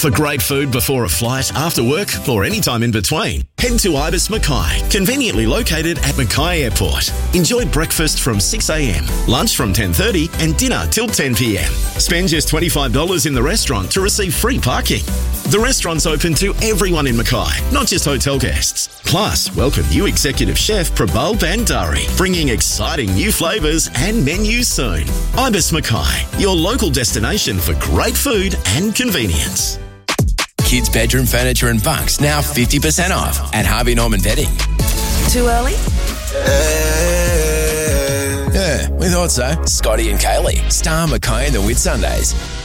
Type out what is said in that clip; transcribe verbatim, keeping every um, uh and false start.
For great food before a flight, after work, or any time in between, head to Ibis Mackay, conveniently located at Mackay Airport. Enjoy breakfast from six a.m, lunch from ten thirty and dinner till ten p.m. Spend just twenty-five dollars in the restaurant to receive free parking. The restaurant's open to everyone in Mackay, not just hotel guests. Plus, welcome new executive chef Prabal Bandari, bringing exciting new flavours and menus soon. Ibis Mackay, your local destination for great food and convenience. Kids' bedroom furniture and bunks now fifty percent off at Harvey Norman Bedding. Too early? Yeah, we thought so. Scotty and Kaylee, Star, Mackay and the Whitsundays.